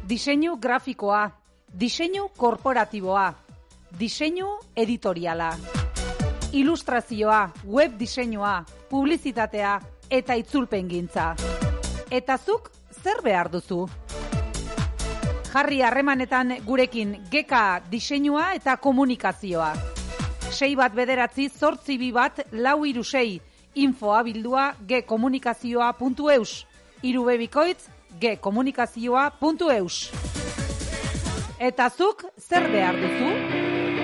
Diseinu grafikoa, diseinu korporatiboa, diseinu editoriala, ilustrazioa, web diseinua, publizitatea eta itzulpengintza. Eta zuk zer behar duzu? Jarri harremanetan gurekin GK diseinua eta komunikazioa. 6198426 info abildua gkomunikazioa.eus, 3 bikoitz gkomunikazioa.eus. Eta zuk zer behar duzu?